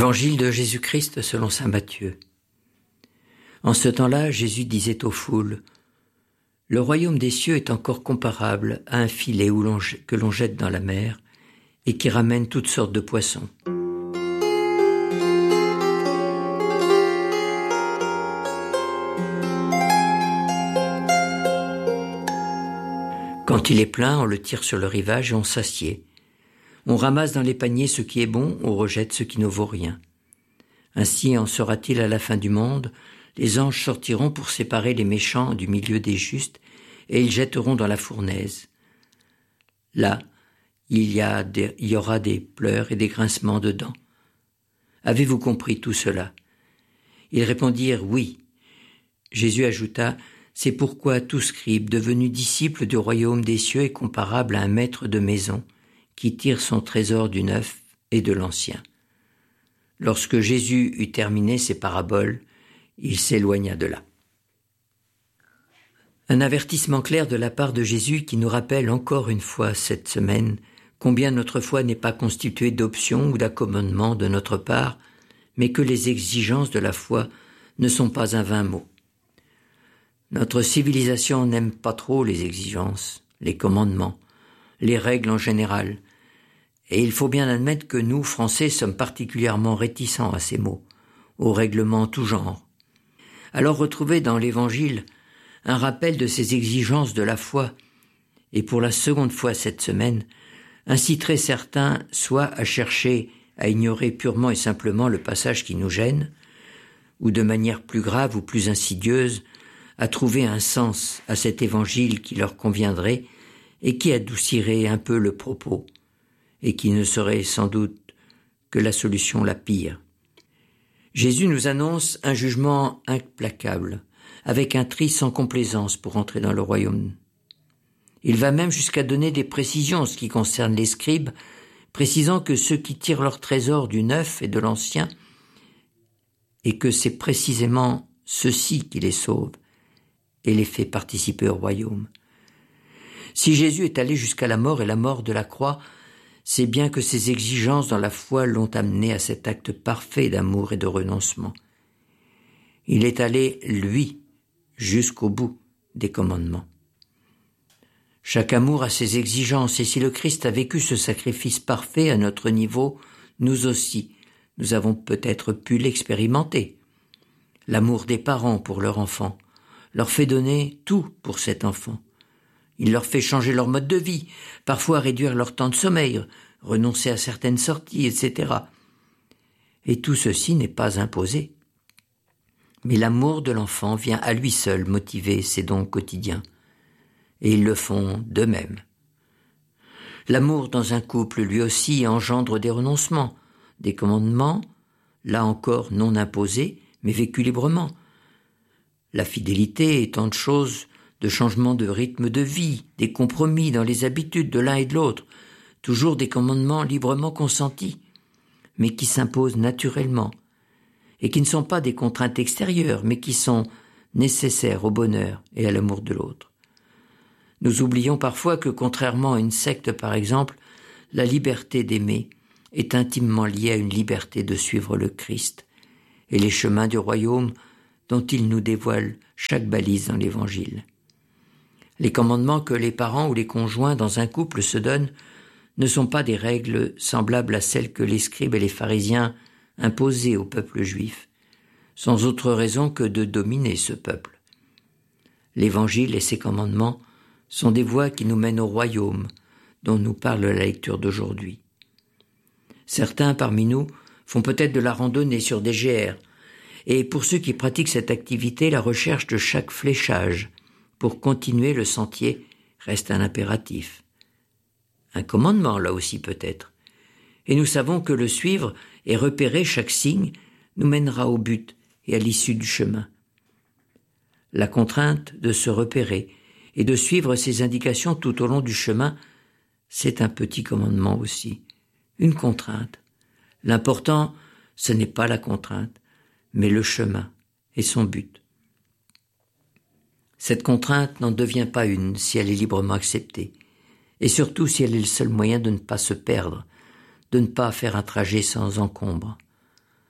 Évangile de Jésus-Christ selon saint Matthieu. En ce temps-là, Jésus disait aux foules : « Le royaume des cieux est encore comparable à un filet que l'on jette dans la mer et qui ramène toutes sortes de poissons. » Quand il est plein, on le tire sur le rivage et on s'assied. On ramasse dans les paniers ce qui est bon, on rejette ce qui ne vaut rien. Ainsi en sera-t-il à la fin du monde. Les anges sortiront pour séparer les méchants du milieu des justes, et ils jetteront dans la fournaise. Là, il y aura des pleurs et des grincements de dents. Avez-vous compris tout cela ? Ils répondirent oui. Jésus ajouta : c'est pourquoi tout scribe devenu disciple du royaume des cieux est comparable à un maître de maison qui tire son trésor du neuf et de l'ancien. Lorsque Jésus eut terminé ses paraboles, il s'éloigna de là. Un avertissement clair de la part de Jésus qui nous rappelle encore une fois cette semaine combien notre foi n'est pas constituée d'options ou d'accommodements de notre part, mais que les exigences de la foi ne sont pas un vain mot. Notre civilisation n'aime pas trop les exigences, les commandements, les règles en général, et il faut bien admettre que nous, Français, sommes particulièrement réticents à ces mots, aux règlements tout genre. Alors retrouver dans l'Évangile un rappel de ces exigences de la foi, et pour la seconde fois cette semaine, inciterait certains soit à chercher à ignorer purement et simplement le passage qui nous gêne, ou de manière plus grave ou plus insidieuse, à trouver un sens à cet Évangile qui leur conviendrait et qui adoucirait un peu le propos, et qui ne serait sans doute que la solution la pire. Jésus nous annonce un jugement implacable, avec un tri sans complaisance pour entrer dans le royaume. Il va même jusqu'à donner des précisions en ce qui concerne les scribes, précisant que ceux qui tirent leur trésor du neuf et de l'ancien, et que c'est précisément ceux-ci qui les sauvent et les fait participer au royaume. Si Jésus est allé jusqu'à la mort et la mort de la croix, c'est bien que ses exigences dans la foi l'ont amené à cet acte parfait d'amour et de renoncement. Il est allé, lui, jusqu'au bout des commandements. Chaque amour a ses exigences, et si le Christ a vécu ce sacrifice parfait à notre niveau, nous aussi, nous avons peut-être pu l'expérimenter. L'amour des parents pour leur enfant leur fait donner tout pour cet enfant. Il leur fait changer leur mode de vie, parfois réduire leur temps de sommeil, renoncer à certaines sorties, etc. Et tout ceci n'est pas imposé. Mais l'amour de l'enfant vient à lui seul motiver ses dons quotidiens. Et ils le font d'eux-mêmes. L'amour dans un couple, lui aussi, engendre des renoncements, des commandements, là encore non imposés, mais vécus librement. La fidélité est tant de choses, de changements de rythme de vie, des compromis dans les habitudes de l'un et de l'autre, toujours des commandements librement consentis, mais qui s'imposent naturellement, et qui ne sont pas des contraintes extérieures, mais qui sont nécessaires au bonheur et à l'amour de l'autre. Nous oublions parfois que, contrairement à une secte par exemple, la liberté d'aimer est intimement liée à une liberté de suivre le Christ et les chemins du royaume dont il nous dévoile chaque balise dans l'Évangile. Les commandements que les parents ou les conjoints dans un couple se donnent ne sont pas des règles semblables à celles que les scribes et les pharisiens imposaient au peuple juif, sans autre raison que de dominer ce peuple. L'Évangile et ses commandements sont des voies qui nous mènent au royaume dont nous parle la lecture d'aujourd'hui. Certains parmi nous font peut-être de la randonnée sur des GR, et pour ceux qui pratiquent cette activité, la recherche de chaque fléchage pour continuer le sentier reste un impératif. Un commandement là aussi peut-être. Et nous savons que le suivre et repérer chaque signe nous mènera au but et à l'issue du chemin. La contrainte de se repérer et de suivre ces indications tout au long du chemin, c'est un petit commandement aussi, une contrainte. L'important, ce n'est pas la contrainte, mais le chemin et son but. Cette contrainte n'en devient pas une si elle est librement acceptée, et surtout si elle est le seul moyen de ne pas se perdre, de ne pas faire un trajet sans encombre.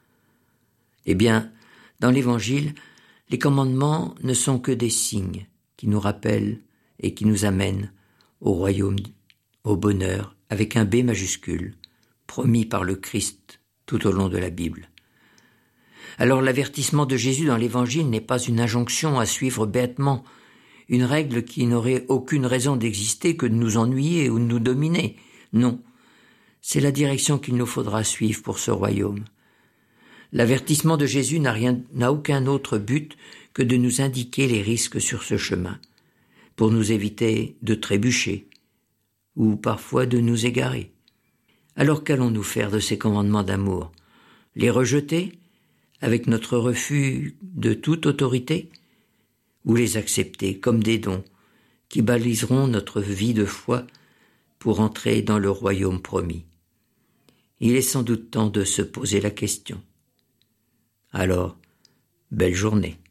Eh bien, dans l'Évangile, les commandements ne sont que des signes qui nous rappellent et qui nous amènent au royaume, au bonheur, avec un B majuscule, promis par le Christ tout au long de la Bible. Alors l'avertissement de Jésus dans l'Évangile n'est pas une injonction à suivre bêtement, une règle qui n'aurait aucune raison d'exister que de nous ennuyer ou de nous dominer. Non, c'est la direction qu'il nous faudra suivre pour ce royaume. L'avertissement de Jésus n'a aucun autre but que de nous indiquer les risques sur ce chemin, pour nous éviter de trébucher, ou parfois de nous égarer. Alors qu'allons-nous faire de ces commandements d'amour? Les rejeter, avec notre refus de toute autorité, ou les accepter comme des dons qui baliseront notre vie de foi pour entrer dans le royaume promis? Il est sans doute temps de se poser la question. Alors, belle journée.